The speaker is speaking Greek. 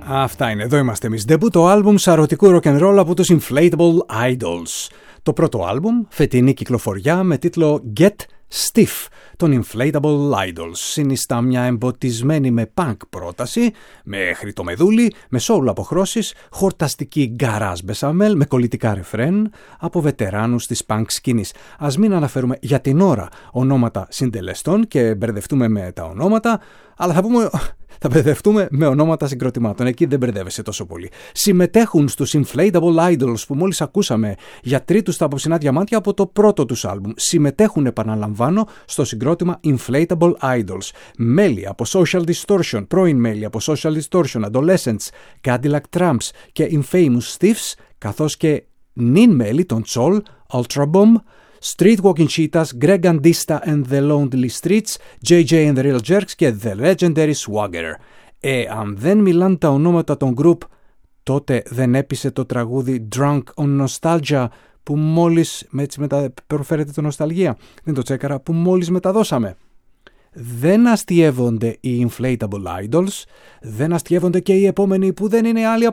Αυτά είναι, εδώ είμαστε εμείς. Ντεμπούτο άλμπουμ σαρωτικού rock'n'roll από τους Inflatable Idols. Το πρώτο άλμπουμ, φετινή κυκλοφοριά με τίτλο Get Stiff των Inflatable Idols. Συνιστά μια εμποτισμένη με punk πρόταση, με χρητομεδούλη, με soul αποχρώσεις, χορταστική garage μπεσαμέλ με κολλητικά ρεφρέν από βετεράνους της punk σκηνής. Ας μην αναφέρουμε για την ώρα ονόματα συντελεστών και μπερδευτούμε με τα ονόματα, αλλά θα μπερδευτούμε με ονόματα συγκροτημάτων. Εκεί δεν μπερδεύεσαι τόσο πολύ. Συμμετέχουν στους Inflatable Idols που μόλις ακούσαμε για τρίτους τα απόψινά διαμάντια από το πρώτο τους άλμπουμ. Συμμετέχουν, επαναλαμβάνω, στο συγκρότημα Inflatable Idols. Μέλη από Social Distortion, πρώην μέλη από Social Distortion, Adolescents, Cadillac Tramps και Infamous Thieves, καθώς και νυν μέλη των Soul, Ultra Bomb, Streetwalking Cheetahs, Greg Andista and the Lonely Streets, JJ and the Real Jerks και The Legendary Swagger. Αν δεν μιλάνε τα ονόματα των group, τότε δεν έπεισε το τραγούδι Drunk on Nostalgia που μόλις, προφέρεται το νοσταλγία, δεν το τσέκαρα, που μόλις μεταδώσαμε. Δεν αστιεύονται οι Inflatable Idols, δεν αστιεύονται και οι επόμενοι που δεν είναι άλλοι